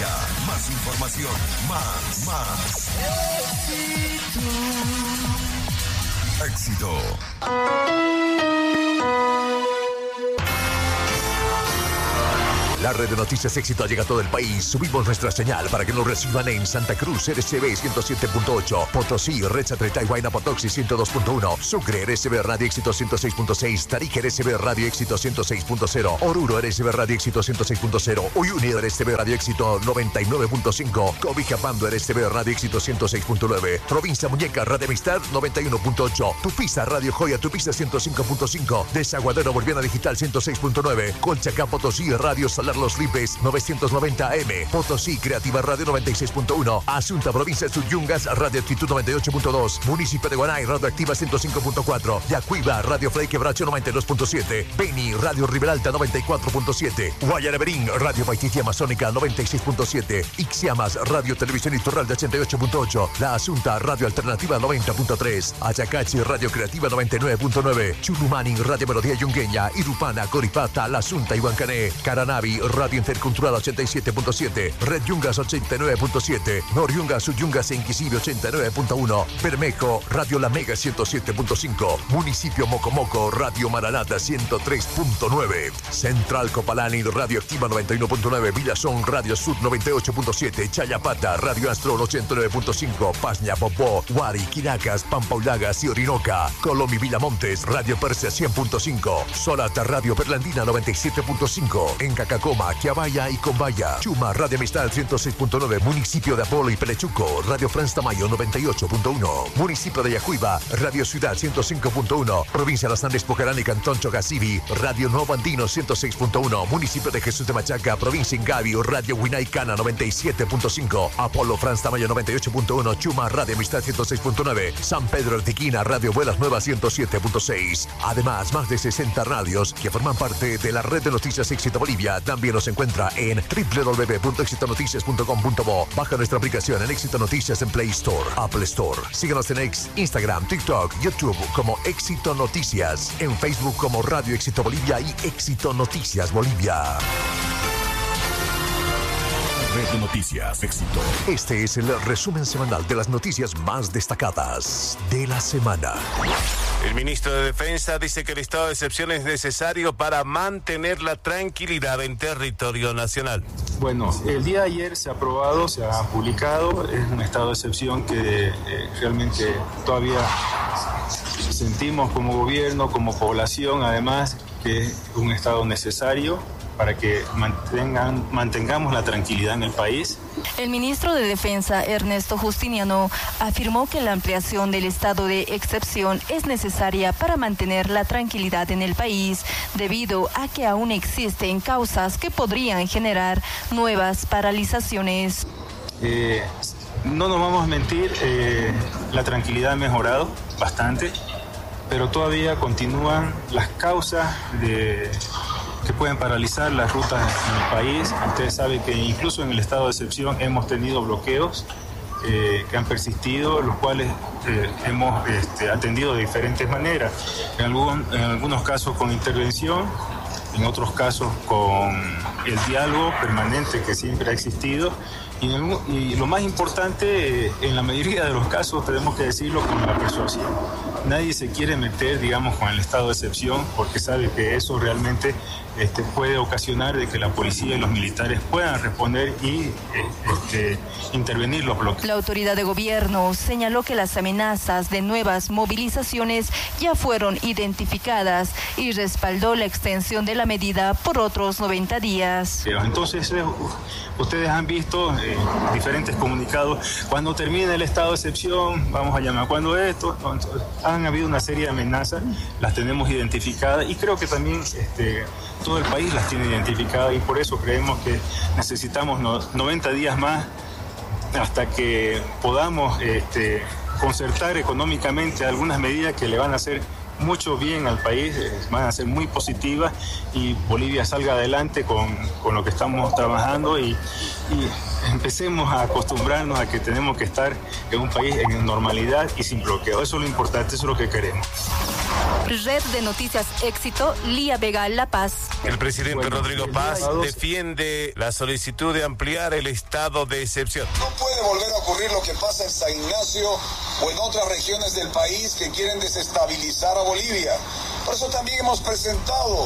Bolivia. Más información, más. Éxito. La red de noticias Éxito llega a todo el país. Subimos nuestra señal para que nos reciban en Santa Cruz, RCB 107.8, Potosí, Red Satelital Huayna Potoxi 102.1, Sucre, RCB Radio Éxito 106.6, Tarija, RCB Radio Éxito 106.0, Oruro, RCB Radio Éxito 106.0, Uyuni, RCB Radio Éxito 99.5, Cobijapando, RCB Radio Éxito 106.9, Provincia Muñeca, Radio Amistad 91.8, Tupiza, Radio Joya, Tupiza 105.5, Desaguadero Boliviana Digital 106.9, Colchacá, Potosí, Radio Salar Los Lipes 990 AM, Potosí Creativa Radio 96.1, Asunta Provincia de Suyungas Radio Actitud 98.2, Municipio de Guanay Radio Activa 105.4, Yacuiba Radio Frei Quebracho 92.7, Beni Radio Riberalta 94.7, Guayaraberín Radio Paiticia Amazónica 96.7, Ixiamas Radio Televisión Iturral de 88.8, La Asunta Radio Alternativa 90.3, Ayacachi Radio Creativa 99.9, Chulumani Radio Melodía Yungueña, Irupana, Coripata, La Asunta y Huancané, Caranavi Radio Intercultural 87.7, Red Yungas 89.7, Noriungas Suyungas e Inquisible 89.1, Bermejo Radio La Mega 107.5, Municipio Mocomoco Radio Maranata 103.9, Central Copalani Radio Activa 91.9, Villazón Radio Sur 98.7, Chayapata Radio Astro 89.5, Paña Popó, Huari, Quinacas, Pampaulagas y Orinoca, Colomi Villamontes Radio Persia 100.5, Solata Radio Perlandina 97.5, en Cacacoma, Quiabaya y Combaya, Chuma Radio Amistad 106.9, Municipio de Apolo y Pelechuco, Radio Franz Tamayo 98.1, Municipio de Yacuiba, Radio Ciudad 105.1, Provincia de Las Andes, Pocarán y Cantón Chogasibi, Radio Nuevo Andino 106.1, Municipio de Jesús de Machaca, Provincia Ingavi, Radio Huinaicana 97.5, Apolo Franz Tamayo 98.1, Chuma Radio Amistad 106.9, San Pedro de Tiquina, Radio Buenas Nuevas 107.6. Además, más de 60 radios que forman parte de la red de noticias Éxito Bolivia. También nos encuentra en www.exitonoticias.com.bo. Baja nuestra aplicación en Éxito Noticias en Play Store, Apple Store. Síguenos en Instagram, TikTok, YouTube como Éxito Noticias. En Facebook como Radio Éxito Bolivia y Éxito Noticias Bolivia. Red de Noticias Éxito. Este es el resumen semanal de las noticias más destacadas de la semana. El ministro de Defensa dice que el estado de excepción es necesario para mantener la tranquilidad en territorio nacional. Bueno, el día de ayer se ha aprobado, se ha publicado, es un estado de excepción que realmente todavía sentimos como gobierno, como población, además que es un estado necesario para que mantengamos la tranquilidad en el país. El ministro de Defensa, Ernesto Justiniano, afirmó que la ampliación del estado de excepción es necesaria para mantener la tranquilidad en el país, debido a que aún existen causas que podrían generar nuevas paralizaciones. No nos vamos a mentir, la tranquilidad ha mejorado bastante, pero todavía continúan las causas que pueden paralizar las rutas en el país. Ustedes saben que incluso en el estado de excepción hemos tenido bloqueos que han persistido, los cuales hemos atendido de diferentes maneras. En algunos casos con intervención, en otros casos con el diálogo permanente que siempre ha existido. Y lo más importante, en la mayoría de los casos, tenemos que decirlo, con la persuasión. Nadie se quiere meter, digamos, con el estado de excepción, porque sabe que eso realmente puede ocasionar de que la policía y los militares puedan responder y intervenir los bloques. La autoridad de gobierno señaló que las amenazas de nuevas movilizaciones ya fueron identificadas y respaldó la extensión de la medida por otros 90 días. Entonces, ustedes han visto diferentes comunicados. Cuando termine el estado de excepción, vamos a llamar. Cuando esto, han habido una serie de amenazas, las tenemos identificadas y creo que también todo el país las tiene identificadas y por eso creemos que necesitamos 90 días más hasta que podamos concertar económicamente algunas medidas que le van a hacer mucho bien al país, van a ser muy positivas y Bolivia salga adelante con lo que estamos trabajando y empecemos a acostumbrarnos a que tenemos que estar en un país en normalidad y sin bloqueo. Eso es lo importante, eso es lo que queremos. Red de Noticias Éxito, Lía Vega, La Paz. El presidente Rodrigo Paz defiende la solicitud de ampliar el estado de excepción. No puede volver a ocurrir lo que pasa en San Ignacio o en otras regiones del país que quieren desestabilizar a Bolivia. Por eso también hemos presentado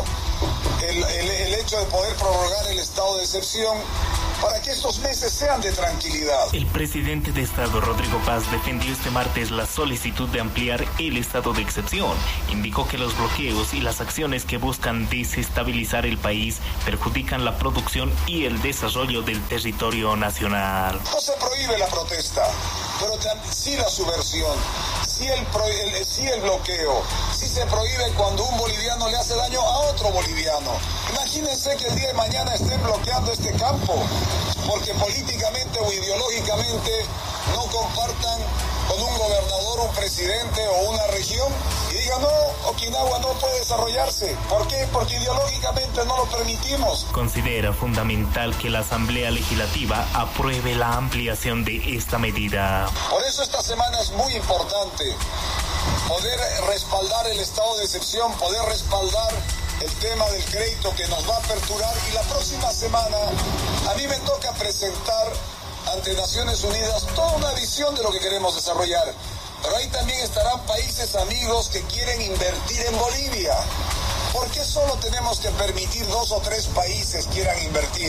el hecho de poder prorrogar el estado de excepción para que estos meses sean de tranquilidad. El presidente de Estado, Rodrigo Paz, defendió este martes la solicitud de ampliar el estado de excepción. Indicó que los bloqueos y las acciones que buscan desestabilizar el país perjudican la producción y el desarrollo del territorio nacional. No se prohíbe la protesta, pero sí la subversión, sí el bloqueo, sí se prohíbe cuando un boliviano le hace daño a otro boliviano. Imagínense que el día de mañana estén bloqueando este campo porque políticamente o ideológicamente no compartan con un gobernador, un presidente o una región y digan no, Okinawa no puede desarrollarse. ¿Por qué? Porque ideológicamente no lo permitimos. Considera fundamental que la Asamblea Legislativa apruebe la ampliación de esta medida. Por eso esta semana es muy importante poder respaldar el estado de excepción, poder respaldar el tema del crédito que nos va a aperturar y la próxima semana a mí me toca presentar ante Naciones Unidas toda una visión de lo que queremos desarrollar. Pero ahí también estarán países amigos que quieren invertir en Bolivia. ¿Por qué solo tenemos que permitir 2 o 3 países quieran invertir?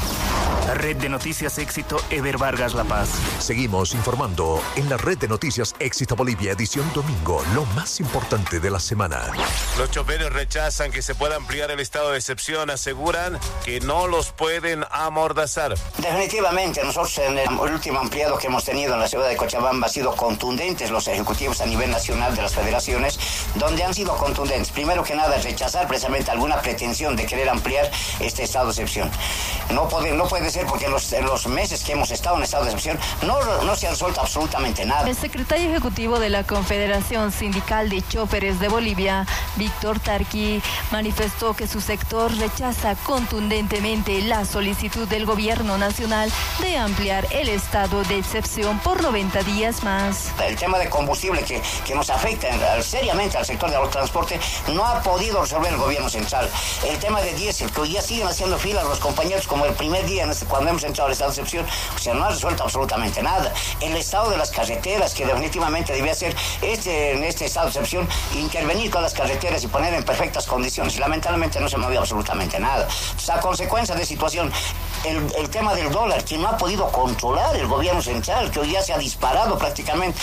La Red de Noticias Éxito, Ever Vargas, La Paz. Seguimos informando en la Red de Noticias Éxito Bolivia, edición domingo, lo más importante de la semana. Los choferes rechazan que se pueda ampliar el estado de excepción, aseguran que no los pueden amordazar. Definitivamente, nosotros en el último ampliado que hemos tenido en la ciudad de Cochabamba han sido contundentes los ejecutivos a nivel nacional de las federaciones, donde han sido contundentes. Primero que nada, rechazar precisamente alguna pretensión de querer ampliar este estado de excepción. No puede ser porque en los meses que hemos estado en estado de excepción no se ha resuelto absolutamente nada. El secretario ejecutivo de la Confederación Sindical de Choferes de Bolivia, Víctor Tarqui, manifestó que su sector rechaza contundentemente la solicitud del gobierno nacional de ampliar el estado de excepción por 90 días más. El tema de combustible que nos afecta seriamente al sector del transporte no ha podido resolver el gobierno central. El tema de diésel, que hoy ya siguen haciendo fila los compañeros como el primer día cuando hemos entrado al estado de excepción, o sea, no ha resuelto absolutamente nada. El estado de las carreteras, que definitivamente debía ser en este estado de excepción, intervenir con las carreteras y poner en perfectas condiciones. Lamentablemente no se movió absolutamente nada. Entonces, a consecuencia de situación, el tema del dólar, que no ha podido controlar el gobierno central, que hoy ya se ha disparado prácticamente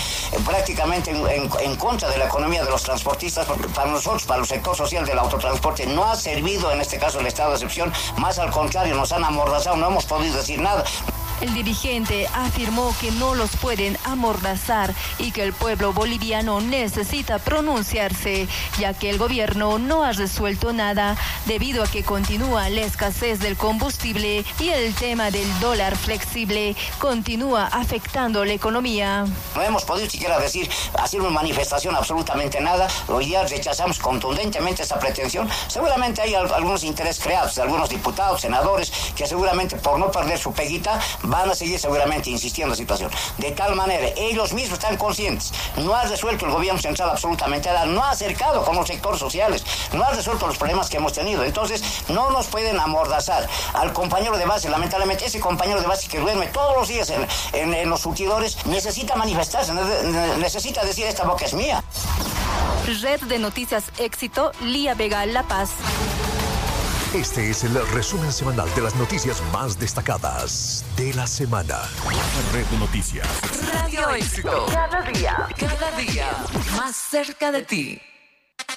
en contra de la economía de los transportistas. Para nosotros, para el sector social del autotransporte, no ha servido en este caso el estado de excepción, más al contrario, nos han amordazado, no hemos podido decir nada. El dirigente afirmó que no los pueden amordazar y que el pueblo boliviano necesita pronunciarse, ya que el gobierno no ha resuelto nada debido a que continúa la escasez del combustible y el tema del dólar flexible continúa afectando la economía. No hemos podido siquiera hacer una manifestación, absolutamente nada. Hoy día rechazamos contundentemente esta pretensión. Seguramente hay algunos intereses creados, algunos diputados, senadores, que seguramente por no perder su peguita van a seguir seguramente insistiendo en la situación. De tal manera, ellos mismos están conscientes. No ha resuelto el gobierno central absolutamente nada, no ha acercado con los sectores sociales, no ha resuelto los problemas que hemos tenido. Entonces, no nos pueden amordazar. Al compañero de base, lamentablemente, ese compañero de base que duerme todos los días en los surtidores, necesita manifestarse, necesita decir: esta boca es mía. Red de Noticias Éxito, Lía Vega, La Paz. Este es el resumen semanal de las noticias más destacadas de la semana. Red de Noticias. Radio Éxito. Cada día más cerca de ti.